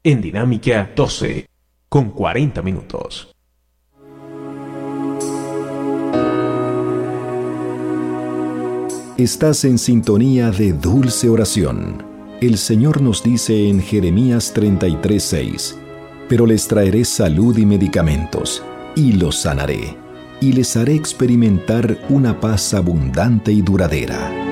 en Dinámica 12, con 40 minutos. Estás en sintonía de Dulce Oración. El Señor nos dice en Jeremías 33:6: pero les traeré salud y medicamentos, y los sanaré, y les haré experimentar una paz abundante y duradera.